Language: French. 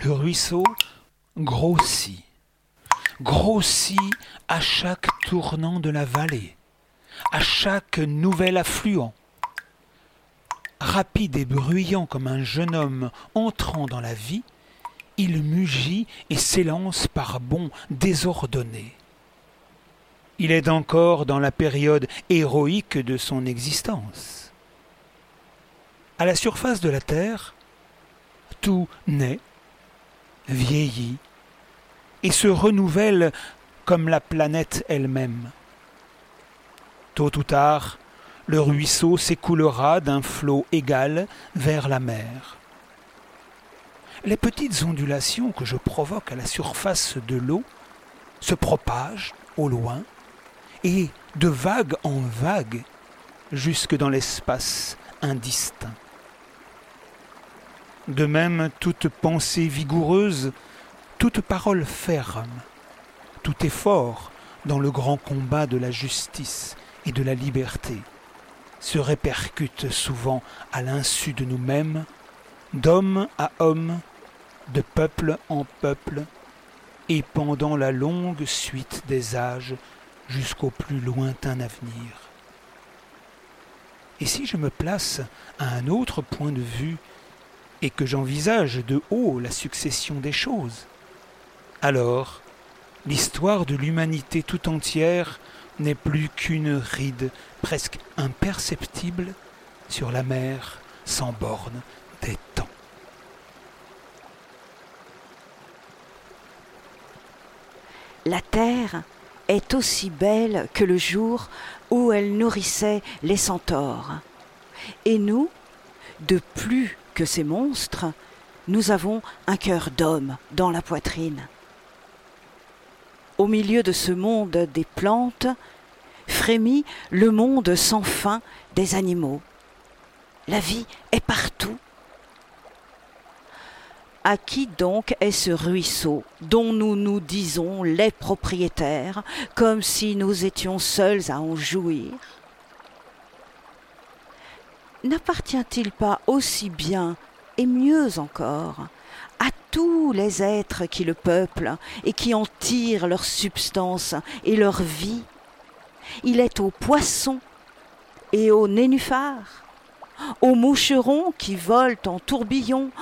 Le ruisseau grossit, grossit à chaque tournant de la vallée, à chaque nouvel affluent. Rapide et bruyant comme un jeune homme entrant dans la vie, il mugit et s'élance par bonds désordonnés. Il est encore dans la période héroïque de son existence. À la surface de la terre, tout naît, vieillit et se renouvelle comme la planète elle-même. Tôt ou tard, le ruisseau s'écoulera d'un flot égal vers la mer. Les petites ondulations que je provoque à la surface de l'eau se propagent au loin et de vague en vague jusque dans l'espace indistinct. De même, toute pensée vigoureuse, toute parole ferme, tout effort dans le grand combat de la justice et de la liberté se répercute souvent à l'insu de nous-mêmes, d'homme à homme, de peuple en peuple, et pendant la longue suite des âges jusqu'au plus lointain avenir. Et si je me place à un autre point de vue et que j'envisage de haut la succession des choses, alors l'histoire de l'humanité tout entière n'est plus qu'une ride presque imperceptible sur la mer sans borne des temps. La terre est aussi belle que le jour où elle nourrissait les centaures. Et nous, de plus que ces monstres, nous avons un cœur d'homme dans la poitrine. Au milieu de ce monde des plantes, frémit le monde sans fin des animaux. La vie est partout. À qui donc est ce ruisseau dont nous nous disons les propriétaires, comme si nous étions seuls à en jouir? N'appartient-il pas aussi bien et mieux encore à tous les êtres qui le peuplent et qui en tirent leur substance et leur vie? Il est aux poissons et aux nénuphars, aux moucherons qui volent en tourbillon,